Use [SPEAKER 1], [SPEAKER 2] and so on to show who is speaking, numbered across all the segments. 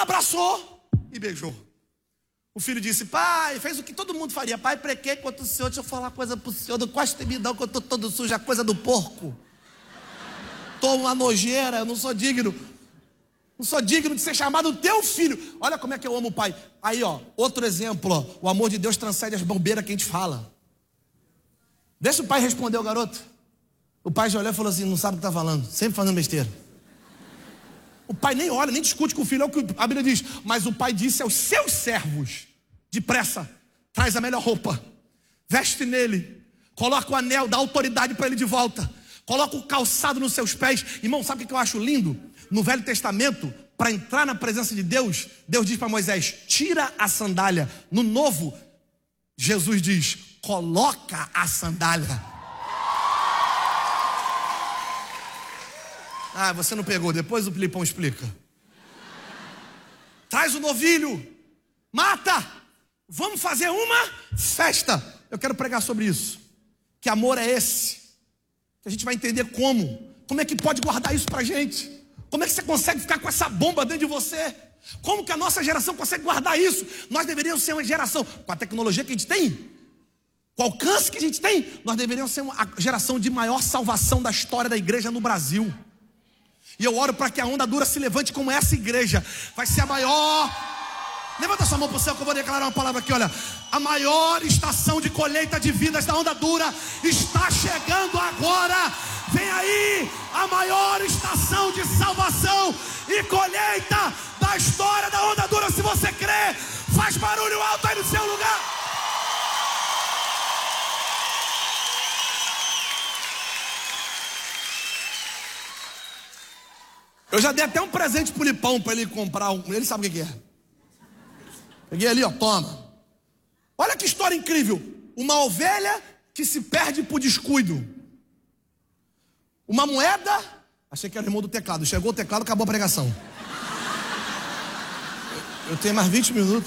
[SPEAKER 1] abraçou e beijou. O filho disse: pai, fez o que todo mundo faria. Pai, prequei contra o senhor, deixa eu falar uma coisa pro senhor, não gosto de mim não, que eu estou todo sujo, a coisa do porco. Estou uma nojeira, eu não sou digno. Não sou digno de ser chamado teu filho. Olha como é que eu amo o pai. Aí, ó, outro exemplo, ó. O amor de Deus transcende as bobeiras que a gente fala. Deixa o pai responder ao garoto. O pai já olhou e falou assim: não sabe o que está falando, sempre fazendo besteira. O pai nem olha, nem discute com o filho, é o que a Bíblia diz. Mas o pai disse aos seus servos: depressa, traz a melhor roupa, veste nele, coloca o anel da autoridade para ele de volta, coloca o calçado nos seus pés. Irmão, sabe o que eu acho lindo? No Velho Testamento, para entrar na presença de Deus, Deus diz para Moisés: tira a sandália. No Novo, Jesus diz: coloca a sandália. Ah, você não pegou, depois o Filipão explica. Traz o novilho, mata, vamos fazer uma festa. Eu quero pregar sobre isso. Que amor é esse? Que a gente vai entender como é que pode guardar isso pra gente? Como é que você consegue ficar com essa bomba dentro de você? Como que a nossa geração consegue guardar isso? Nós deveríamos ser uma geração, com a tecnologia que a gente tem, com o alcance que a gente tem, nós deveríamos ser a geração de maior salvação da história da igreja no Brasil. E eu oro para que a Onda Dura se levante como essa igreja. Vai ser a maior. Levanta sua mão para o céu que eu vou declarar uma palavra aqui, olha. A maior estação de colheita de vidas da Onda Dura está chegando agora. Vem aí a maior estação de salvação e colheita da história da Onda Dura. Se você crê, faz barulho alto aí no seu lugar. Eu já dei até um presente pro Lipão para ele comprar. Ele sabe o que é. Peguei ali, ó, toma. Olha que história incrível. Uma ovelha que se perde por descuido. Uma moeda. Achei que era o irmão do teclado. Chegou o teclado, acabou a pregação. Eu tenho mais 20 minutos.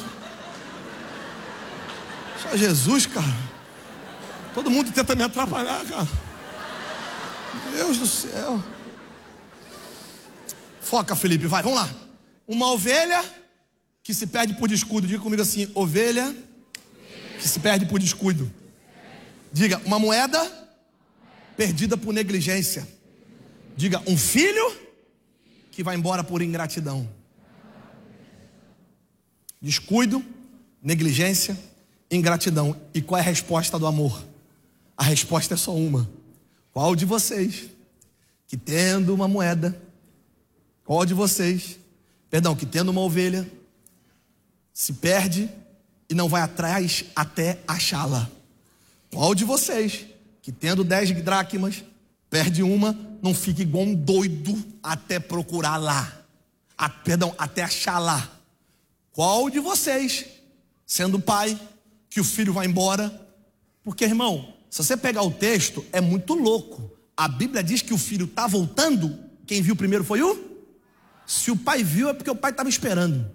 [SPEAKER 1] Só Jesus, cara. Todo mundo tenta me atrapalhar, cara. Deus do céu. Foca, Felipe, vai, vamos lá. Uma ovelha que se perde por descuido. Diga comigo assim: ovelha que se perde por descuido. Diga: uma moeda perdida por negligência. Diga: um filho que vai embora por ingratidão. Descuido, negligência, ingratidão. E qual é a resposta do amor? A resposta é só uma. Qual de vocês que tendo uma moeda, qual de vocês, que tendo uma ovelha, se perde e não vai atrás até achá-la? Qual de vocês, que tendo 10 dracmas, perde uma, não fica igual um doido até procurá-la? Até achá-la? Qual de vocês, sendo pai, que o filho vai embora? Porque, irmão, se você pegar o texto, é muito louco. A Bíblia diz que o filho está voltando, quem viu primeiro foi o? Se o pai viu, é porque o pai estava esperando.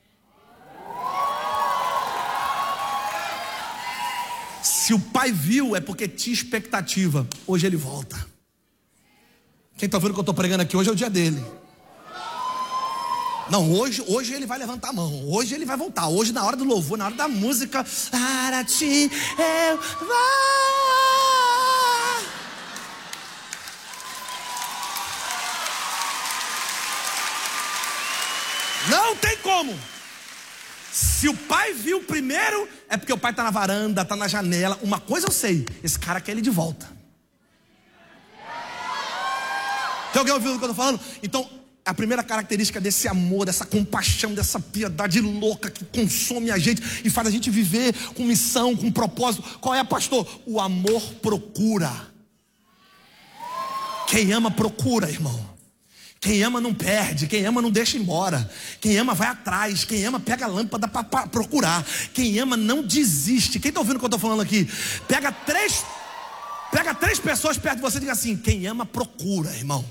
[SPEAKER 1] Se o pai viu, é porque tinha expectativa. Hoje ele volta. Quem está vendo o que eu estou pregando aqui? Hoje é o dia dele. Não, hoje ele vai levantar a mão. Hoje ele vai voltar. Hoje, na hora do louvor, na hora da música, para ti eu vou. Não tem como. Se o pai viu primeiro, é porque o pai está na varanda, está na janela. Uma coisa eu sei: esse cara quer ele de volta. Tem alguém ouvindo o que eu estou falando? Então, a primeira característica desse amor, dessa compaixão, dessa piedade louca que consome a gente e faz a gente viver com missão, com propósito. Qual é, pastor? O amor procura. Quem ama procura, irmão. Quem ama não perde, quem ama não deixa embora. Quem ama vai atrás, quem ama pega a lâmpada para procurar. Quem ama não desiste. Quem está ouvindo o que eu estou falando aqui? Pega três pessoas perto de você e diga assim: quem ama procura, irmão.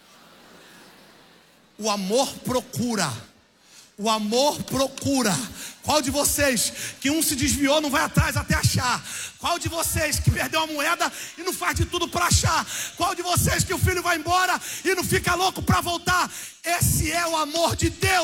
[SPEAKER 1] O amor procura. O amor procura. Qual de vocês que um se desviou não vai atrás até achar? Qual de vocês que perdeu a moeda e não faz de tudo para achar? Qual de vocês que o filho vai embora e não fica louco para voltar? Esse é o amor de Deus.